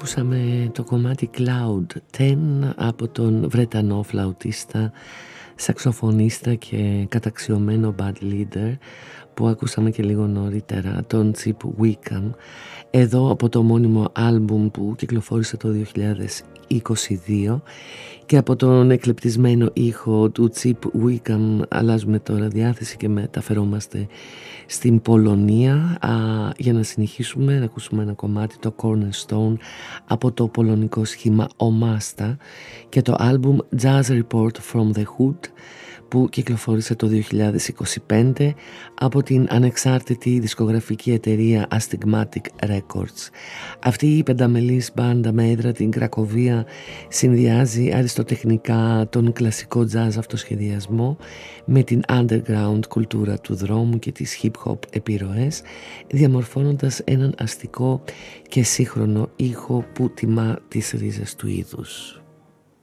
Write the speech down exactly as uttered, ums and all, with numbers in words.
ακούσαμε το κομμάτι Cloud δέκα από τον Βρετανό φλαουτίστα, σαξοφωνίστα και καταξιωμένο band leader που ακούσαμε και λίγο νωρίτερα, τον Chip Wickham, εδώ από το μόνιμο άλμπουμ που κυκλοφόρησε το δύο χιλιάδες είκοσι δύο. Και από τον εκλεπτισμένο ήχο του Chip Wickham αλλάζουμε τώρα διάθεση και μεταφερόμαστε στην Πολωνία α, για να συνεχίσουμε να ακούσουμε ένα κομμάτι, το Cornerstone, από το πολωνικό σχήμα Omasta και το άλμπουμ Jazz Report from the Hood που κυκλοφόρησε το δύο χιλιάδες είκοσι πέντε από την ανεξάρτητη δισκογραφική εταιρεία Astigmatic Records. Αυτή η πενταμελής μπάντα με έδρα την Κρακοβία συνδυάζει αριστοτεχνικά τον κλασικό jazz αυτοσχεδιασμό με την underground κουλτούρα του δρόμου και τις hip-hop επιρροές, διαμορφώνοντας έναν αστικό και σύγχρονο ήχο που τιμά τις ρίζες του είδους.